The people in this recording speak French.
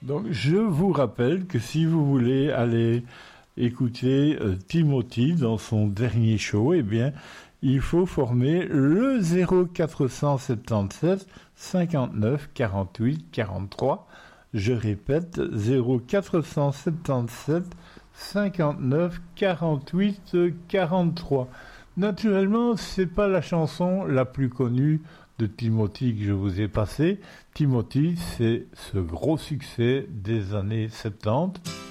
Donc, je vous rappelle que si vous voulez aller écouter Timothy dans son dernier show, eh bien, il faut former le 0477 59 48 43. Je répète, 0477 59 48 43. Naturellement, c'est pas la chanson la plus connue de Timothy que je vous ai passée. Timothy, c'est ce gros succès des années 70.